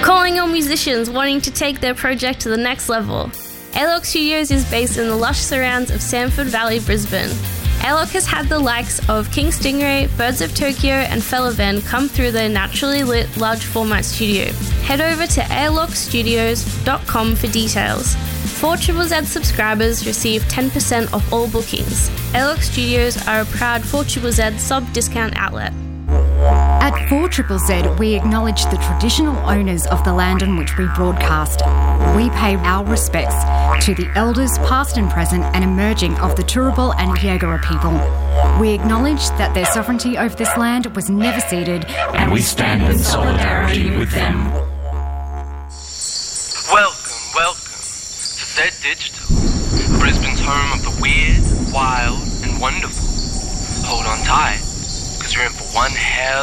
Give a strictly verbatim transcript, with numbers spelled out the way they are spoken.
Calling all musicians wanting to take their project to the next level. A L O C Studios is based in the lush surrounds of Samford Valley, Brisbane. A L O C has had the likes of King Stingray, Birds of Tokyo and Felaven come through their naturally lit large format studio. Head over to a l o c studios dot com for details. four Z Z Z subscribers receive ten percent off all bookings. A L O C Studios are a proud four Z Z Z sub-discount outlet. At four Z Z Z, we acknowledge the traditional owners of the land on which we broadcast. We pay our respects to the elders past and present and emerging of the Turrbal and Yagara people. We acknowledge that their sovereignty over this land was never ceded, and we stand in solidarity with them. Welcome, welcome to Z Digital, Brisbane's home of the weird, wild and wonderful. Hold on tight, because you're in for one hell